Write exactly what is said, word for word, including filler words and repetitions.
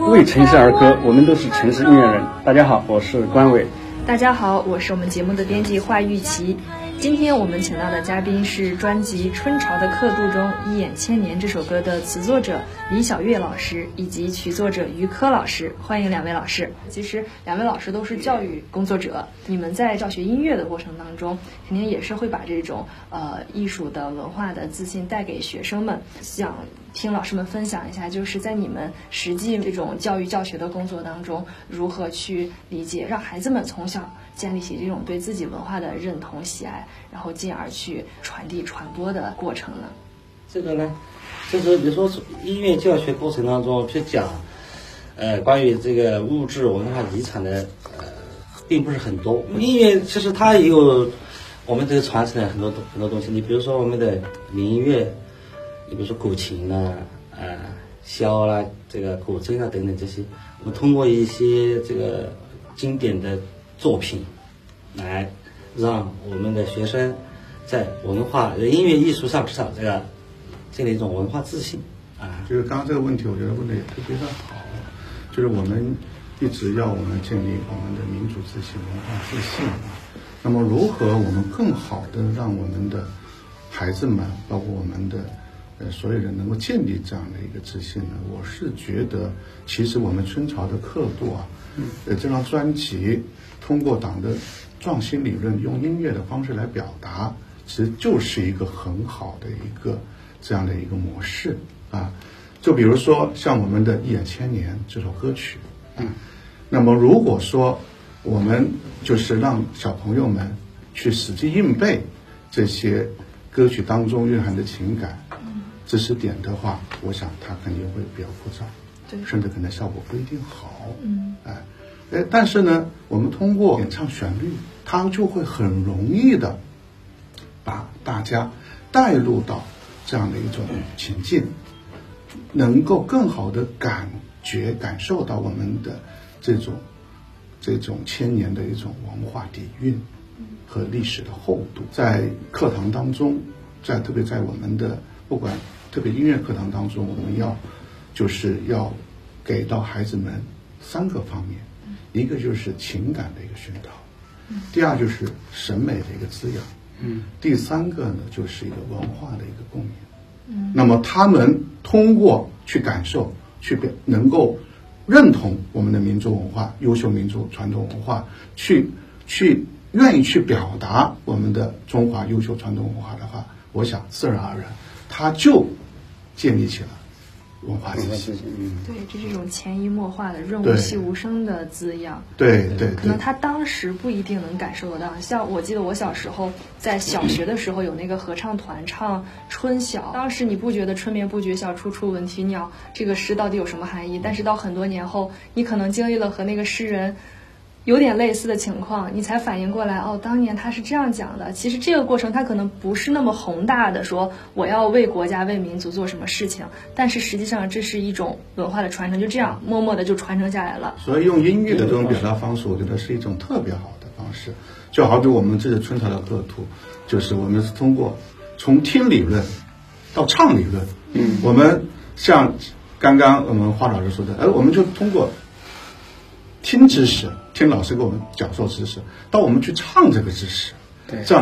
为城市而歌，我们都是城市音乐人。大家好，我是关伟。 大家好，我是我们节目的编辑华玉琪。今天我们请到的嘉宾是专辑《春潮的刻度》中《一眼千年》这首歌的词作者李小月老师以及曲作者于科老师，欢迎两位老师。其实两位老师都是教育工作者，你们在教学音乐的过程当中，肯定也是会把这种呃艺术的文化的自信带给学生们。想听老师们分享一下，就是在你们实际这种教育教学的工作当中，如何去理解，让孩子们从小建立起这种对自己文化的认同喜爱，然后进而去传递传播的过程呢？ 这个呢，就是比如说音乐教学过程当中去讲，呃，关于这个物质文化遗产的，呃，并不是很多。音乐其实它也有我们这个传承的很多很多东西。你比如说我们的民乐，你比如说古琴啊，呃，箫啦，这个古筝啊等等这些，我们通过一些这个经典的作品，来让我们的学生在文化、音乐艺术上至少这个建立一种文化自信啊。 就是刚刚这个问题，我觉得问的也特别的好，就是我们一直要我们建立我们的民族自信、文化自信啊。那么如何我们更好的让我们的孩子们，包括我们的呃所有人能够建立这样的一个自信呢？我是觉得，其实我们春潮的刻度啊，呃这张专辑通过党的创新理论，用音乐的方式来表达，其实就是一个很好的一个这样的一个模式啊。就比如说像我们的《一眼千年》这首歌曲，嗯，那么如果说我们就是让小朋友们去死记硬背这些歌曲当中蕴含的情感、知识点的话，我想它肯定会比较枯燥，对，甚至可能效果不一定好，嗯，哎。哎，但是呢，我们通过演唱旋律，它就会很容易的把大家带入到这样的一种情境，能够更好的感觉、感受到我们的这种这种千年的一种文化底蕴和历史的厚度。在课堂当中，在特别在我们的不管特别音乐课堂当中，我们要就是要给到孩子们三个方面。一个就是情感的一个熏陶，第二就是审美的一个滋养，嗯，第三个呢就是一个文化的一个共鸣，嗯，那么他们通过去感受，去表能够认同我们的民族文化、优秀民族传统文化，去去愿意去表达我们的中华优秀传统文化的话，我想自然而然他就建立起了文化自信。 对，这是一种潜移默化的润物细无声的滋养。 对 对, 对， 可能他当时不一定能感受得到。像我记得我小时候在小学的时候有那个合唱团唱《春晓》，当时你不觉得春眠不觉晓，处处闻啼鸟这个诗到底有什么含义？但是到很多年后，你可能经历了和那个诗人有点类似的情况，你才反应过来，哦，当年他是这样讲的。其实这个过程他可能不是那么宏大的说我要为国家为民族做什么事情，但是实际上这是一种文化的传承，就这样默默的就传承下来了。 所以用音乐的这种表达方式，我觉得是一种特别好的方式。就好比我们这个春潮的刻度，就是我们是通过从听理论到唱理论，嗯，我们像刚刚我们华老师说的，哎，我们就通过听知识，听老师给我们讲授知识，到我们去唱这个知识，这样